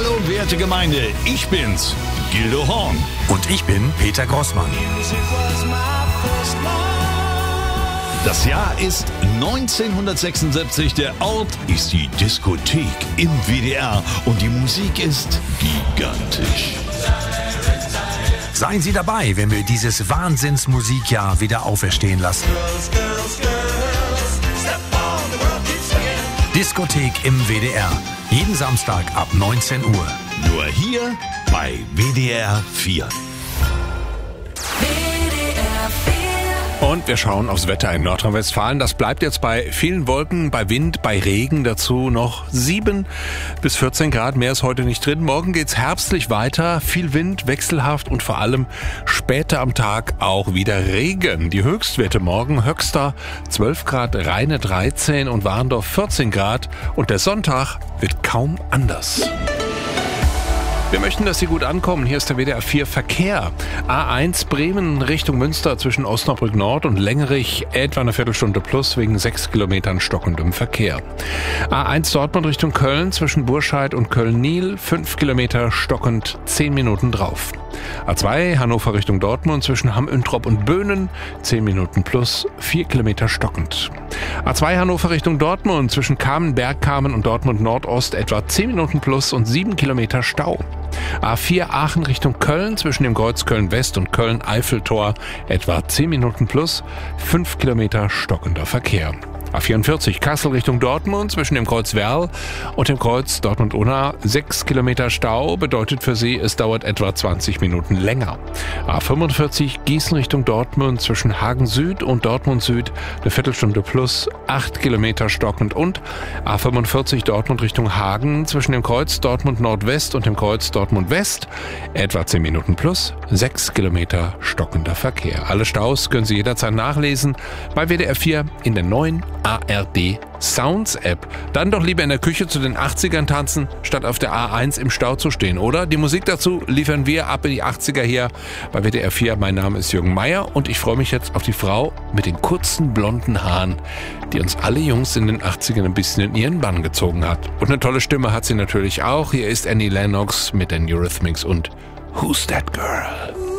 Hallo werte Gemeinde, ich bin's, Gildo Horn. Und ich bin Peter Grossmann. Das Jahr ist 1976, der Ort ist die Diskothek im WDR und die Musik ist gigantisch. Seien Sie dabei, wenn wir dieses Wahnsinnsmusikjahr wieder auferstehen lassen. Diskothek im WDR. Jeden Samstag ab 19 Uhr. Nur hier bei WDR 4. Und wir schauen aufs Wetter in Nordrhein-Westfalen. Das bleibt jetzt bei vielen Wolken, bei Wind, bei Regen. Dazu noch 7 bis 14 Grad. Mehr ist heute nicht drin. Morgen geht's herbstlich weiter. Viel Wind, wechselhaft und vor allem später am Tag auch wieder Regen. Die Höchstwerte morgen: Höxter 12 Grad, Rheine 13 und Warndorf 14 Grad. Und der Sonntag wird kaum anders. Wir möchten, dass Sie gut ankommen. Hier ist der WDR 4 Verkehr. A1 Bremen Richtung Münster zwischen Osnabrück Nord und Lengerich etwa eine Viertelstunde plus wegen 6 Kilometern stockendem Verkehr. A1 Dortmund Richtung Köln zwischen Burscheid und Köln-Niel 5 Kilometer stockend 10 Minuten drauf. A2 Hannover Richtung Dortmund zwischen Hamm-Üntrop und Böhnen 10 Minuten plus 4 Kilometer stockend. A2 Hannover Richtung Dortmund zwischen Kamen-Bergkamen und Dortmund Nordost etwa 10 Minuten plus und 7 Kilometer Stau. A4 Aachen Richtung Köln zwischen dem Kreuz Köln-West und Köln-Eiffeltor etwa 10 Minuten plus 5 Kilometer stockender Verkehr. A44 Kassel Richtung Dortmund zwischen dem Kreuz Werl und dem Kreuz Dortmund-Unna 6 Kilometer Stau bedeutet für Sie, es dauert etwa 20 Minuten länger. A45 Gießen Richtung Dortmund zwischen Hagen Süd und Dortmund Süd eine Viertelstunde plus 8 Kilometer stockend und A45 Dortmund Richtung Hagen zwischen dem Kreuz Dortmund Nordwest und dem Kreuz Dortmund West etwa 10 Minuten plus 6 Kilometer stockender Verkehr. Alle Staus können Sie jederzeit nachlesen bei WDR 4 in der neuen ARD Sounds App. Dann doch lieber in der Küche zu den 80ern tanzen, statt auf der A1 im Stau zu stehen, oder? Die Musik dazu liefern wir ab in die 80er hier bei WDR 4. Mein Name ist Jürgen Meier und ich freue mich jetzt auf die Frau mit den kurzen blonden Haaren, die uns alle Jungs in den 80ern ein bisschen in ihren Bann gezogen hat. Und eine tolle Stimme hat sie natürlich auch. Hier ist Annie Lennox mit den Eurythmics und Who's That Girl?